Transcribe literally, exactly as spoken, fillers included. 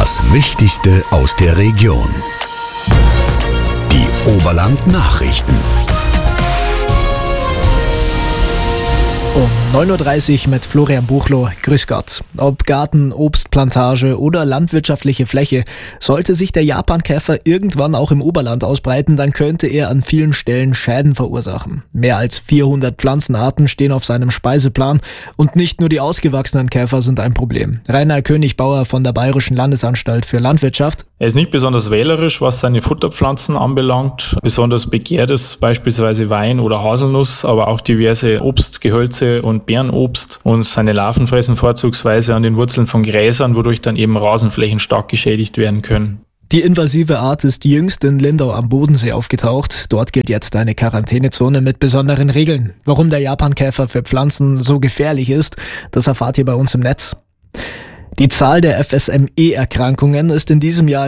Das Wichtigste aus der Region. Die Oberland-Nachrichten. Um neun Uhr dreißig mit Florian Buchloh. Grüß Gott. Ob Garten, Obstplantage oder landwirtschaftliche Fläche, sollte sich der Japankäfer irgendwann auch im Oberland ausbreiten, dann könnte er an vielen Stellen Schäden verursachen. Mehr als vierhundert Pflanzenarten stehen auf seinem Speiseplan und nicht nur die ausgewachsenen Käfer sind ein Problem. Rainer Königbauer von der Bayerischen Landesanstalt für Landwirtschaft. Er ist nicht besonders wählerisch, was seine Futterpflanzen anbelangt. Besonders begehrt ist beispielsweise Wein oder Haselnuss, aber auch diverse Obstgehölze und Beerenobst, und seine Larven fressen vorzugsweise an den Wurzeln von Gräsern, wodurch dann eben Rasenflächen stark geschädigt werden können. Die invasive Art ist jüngst in Lindau am Bodensee aufgetaucht. Dort gilt jetzt eine Quarantänezone mit besonderen Regeln. Warum der Japankäfer für Pflanzen so gefährlich ist, das erfahrt ihr bei uns im Netz. Die Zahl der F S M E-Erkrankungen ist in diesem Jahr